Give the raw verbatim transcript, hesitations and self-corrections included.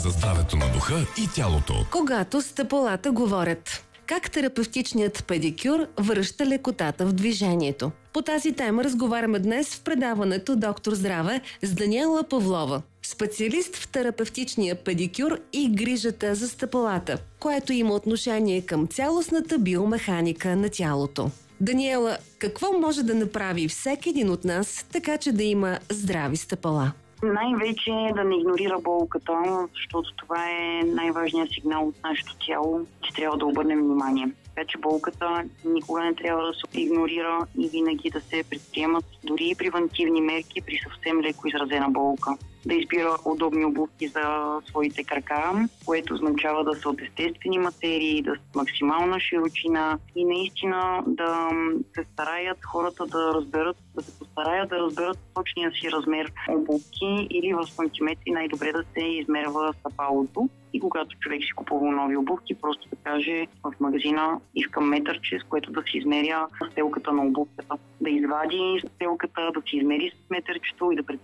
За здравето на духа и тялото. Когато стъпалата говорят. Как терапевтичният педикюр връща лекотата в движението? По тази тема разговаряме днес в предаването Доктор Здраве с Даниела Павлова, специалист в терапевтичния педикюр и грижата за стъпалата, което има отношение към цялостната биомеханика на тялото. Даниела, какво може да направи всеки един от нас, така че да има здрави стъпала? Най-вече да не игнорира болката, защото това е най-важният сигнал от нашето тяло, че трябва да обърнем внимание. Така че болката никога не трябва да се игнорира и винаги да се предприемат дори и превентивни мерки при съвсем леко изразена болка. Да избира удобни обувки за своите крака, което означава да са от естествени материи, да са максимална широчина и наистина да се стараят хората да разберат, да се постараят да разберат точния си размер обувки или в сантиметри най-добре да се измерва стъпалото. И когато човек си купува нови обувки, просто да каже в магазина искам метърче, с което да си измеря стелката на обувката. Да извади стелката, да си измери с метърчето и да